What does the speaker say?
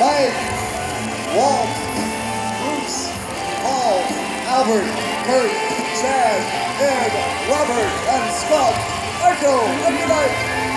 Mike, Walt, Bruce, Paul, Albert, Kurt, Chad, Ed, Robert, and Scott. Echo, and good night.